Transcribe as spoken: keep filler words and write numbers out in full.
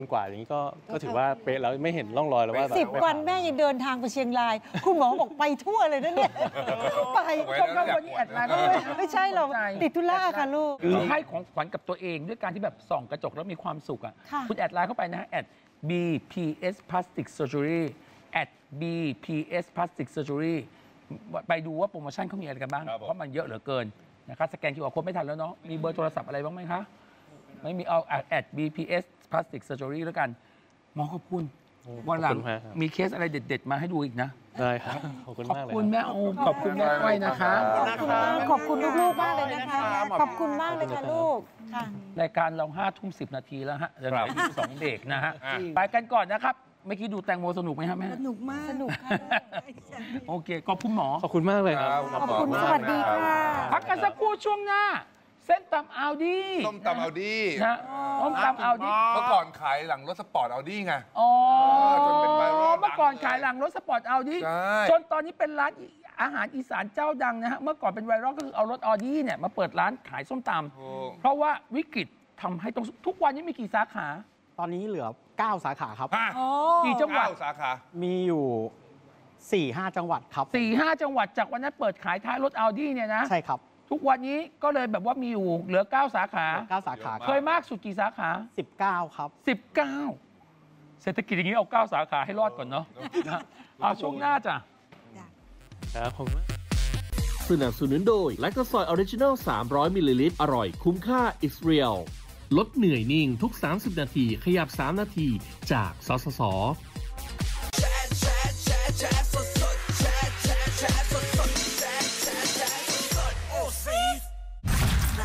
กว่าอย่างนี้ก็ก็ถือว่าเป๊ะแล้วไม่เห็นร่องรอยแล้วว่าสิบวันแม่ยังเดินทางไปเชียงรายคุณหมอบอกไปทั่วเลยนะเนี่ยไปชมกันวันนี้แอดไลน์ไม่ใช่เราติดธุระค่ะลูกคือให้ของขวัญกับตัวเองด้วยการที่แบบส่องกระจกแล้วมีความสุขอ่ะคุณแอดไลน์เข้าไปนะแอด บี พี เอส Plastic Surgery แอด บี พี เอส Plastic Surgery ไปดูว่าโปรโมชั่นเขามีอะไรกันบ้างเพราะมันเยอะเหลือเกินนะครับสแกน คิว อาร์ Code ไม่ทันแล้วเนาะมีเบอร์โทรศัพท์อะไรบ้างไหมคะไม่มีเอาแอด บี พี เอส Plastic Surgery แล้วกันหมอขอบคุณวันหลังมีเคสอะไรเด็ดๆมาให้ดูอีกนะได้ครับขอบคุณมากเลยขอบคุณแม่โอขอบคุณแม่อ้อยนะคะขอบคุณมากขอบคุณลูกๆมากเลยนะคะขอบคุณมากเลยค่ะลูกรายการเราห้าทุ่มสิบนาทีแล้วฮะเดี๋ยวเราอยู่สองเบรกนะฮะไปกันก่อนนะครับเมื่อกี้ดูแตงโมสนุกไหมครับแม่สนุกมากสนุกค่ะโอเคขอบคุณหมอขอบคุณมากเลยครับขอบคุณสวัสดีค่ะพักกันสักครู่ช่วงหน้าเส้นตำอัลดี้ส้มตำอัลดี้นะส้มตำอัลดี้เมื่อก่อนขายหลังรถสปอร์ตอัลดี้ไงอ๋อจนเป็นไวรัลเมื่อก่อนขายหลังรถสปอร์ตอัลดี้จนตอนนี้เป็นร้านอาหารอีสานเจ้าดังนะฮะเมื่อก่อนเป็นไวรัลก็คือเอารถอัลดี้เนี่ยมาเปิดร้านขายส้มตำเพราะว่าวิกฤตทำให้ต้องทุกวันนี้มีกี่สาขาตอนนี้เหลือเก้าสาขาครับกี่จังหวัดสาขามีอยู่สี่ห้าจังหวัดครับสี่ห้าจังหวัดจากวันนั้นเปิดขายท้ายรถอัลดี้เนี่ยนะใช่ครับทุกวันนี้ก็เลยแบบว่ามีอยู่เหลือเก้าสาขาเก้าสาขาเคยมากสุดกี่สาขาสิบเก้าครับสิบเก้าเศรษฐกิจอย่างนี้เอาเก้าสาขาให้รอดก่อนเนาะเอาช่วงหน้าจ้ะครับผมสนับสนุนโดยแลคโตซอยออริจินัลสามร้อยมิลลิลิตรอร่อยคุ้มค่า It's Real ลดเหนื่อยนิ่งทุกสามสิบนาทีขยับสามนาทีจากสสส